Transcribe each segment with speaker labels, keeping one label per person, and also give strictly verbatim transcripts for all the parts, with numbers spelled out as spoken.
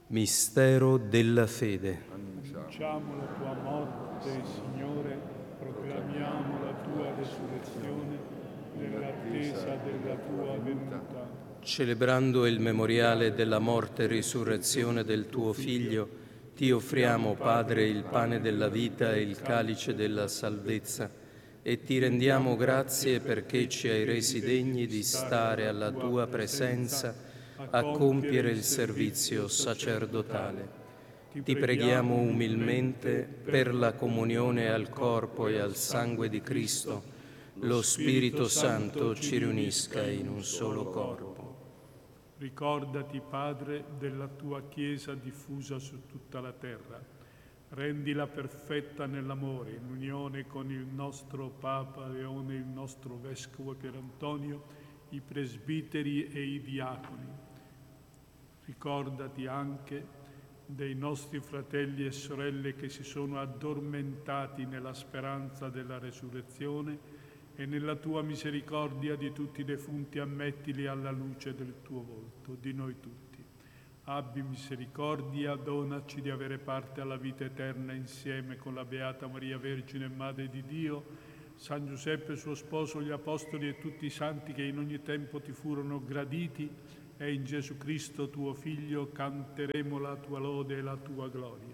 Speaker 1: Mistero della fede.
Speaker 2: Annunciamo la tua morte, Signore, proclamiamo la tua resurrezione nell'attesa della tua venuta.
Speaker 1: Celebrando il memoriale della morte e risurrezione del tuo Figlio, ti offriamo, Padre, il pane della vita e il calice della salvezza, e ti rendiamo grazie perché ci hai resi degni di stare alla tua presenza a compiere il servizio sacerdotale. Ti preghiamo umilmente per la comunione al corpo e al sangue di Cristo, lo Spirito Santo ci riunisca in un solo corpo.
Speaker 2: Ricordati, Padre, della tua Chiesa diffusa su tutta la terra. Rendila perfetta nell'amore, in unione con il nostro Papa Leone, il nostro Vescovo Pier Antonio, i presbiteri e i diaconi. Ricordati anche dei nostri fratelli e sorelle che si sono addormentati nella speranza della resurrezione e nella tua misericordia di tutti i defunti ammettili alla luce del tuo volto, di noi tutti. Abbi misericordia, donaci di avere parte alla vita eterna insieme con la Beata Maria Vergine, Madre di Dio, San Giuseppe suo sposo, gli Apostoli e tutti i santi che in ogni tempo ti furono graditi, e in Gesù Cristo tuo Figlio canteremo la tua lode e la tua gloria.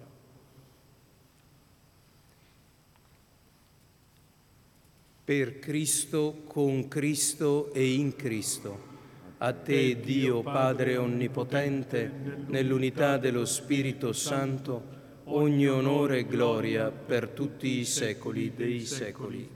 Speaker 1: Per Cristo, con Cristo e in Cristo, a te, Dio Padre Onnipotente, nell'unità dello Spirito Santo, ogni onore e gloria per tutti i secoli dei secoli.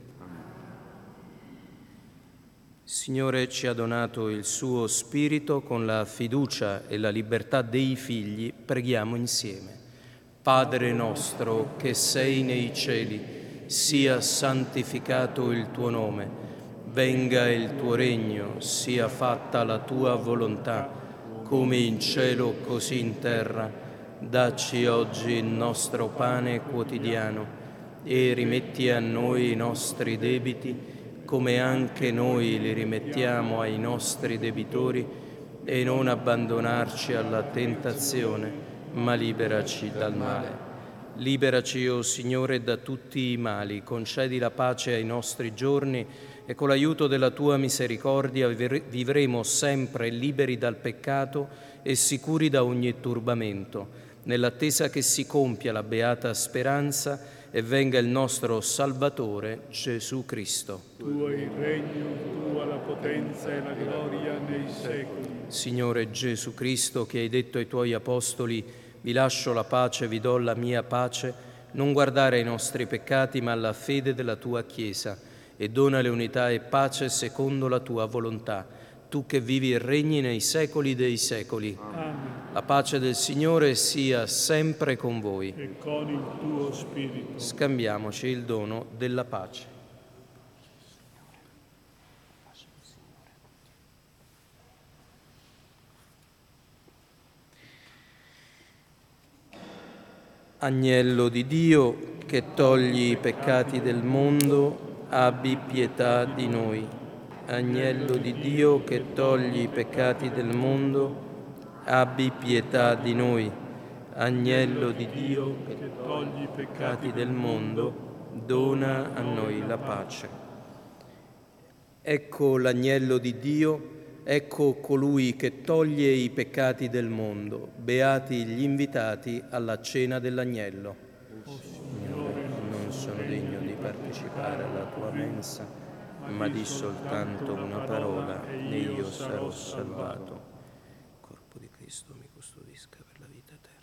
Speaker 1: Signore ci ha donato il suo Spirito, con la fiducia e la libertà dei figli preghiamo insieme. Padre nostro che sei nei cieli, sia santificato il tuo nome, venga il tuo regno, sia fatta la tua volontà, come in cielo così in terra. Dacci oggi il nostro pane quotidiano e rimetti a noi i nostri debiti, come anche noi li rimettiamo ai nostri debitori, e non abbandonarci alla tentazione, ma liberaci dal male. Liberaci, o Signore, da tutti i mali, concedi la pace ai nostri giorni e con l'aiuto della Tua misericordia vivremo sempre liberi dal peccato e sicuri da ogni turbamento, nell'attesa che si compia la beata speranza e venga il nostro Salvatore, Gesù Cristo.
Speaker 2: Tuo è il regno, tua la potenza e la gloria nei secoli.
Speaker 1: Signore Gesù Cristo, che hai detto ai Tuoi Apostoli: vi lascio la pace, vi do la mia pace, non guardare ai nostri peccati, ma alla fede della Tua Chiesa, e donale unità e pace secondo la Tua volontà, Tu che vivi e regni nei secoli dei secoli.
Speaker 2: Amen.
Speaker 1: La pace del Signore sia sempre con voi.
Speaker 2: E con il tuo spirito.
Speaker 1: Scambiamoci il dono della pace. Agnello di Dio, che togli i peccati del mondo, abbi pietà di noi. Agnello di Dio, che togli i peccati del mondo, abbi pietà di noi. Agnello di Dio, che togli i peccati del mondo, dona a noi la pace. Ecco l'agnello di Dio, ecco colui che toglie i peccati del mondo. Beati gli invitati alla cena dell'agnello.
Speaker 2: O Signore,
Speaker 1: non sono degno di partecipare alla tua mensa, ma di soltanto una parola e io sarò salvato. Il corpo di Cristo mi custodisca per la vita eterna.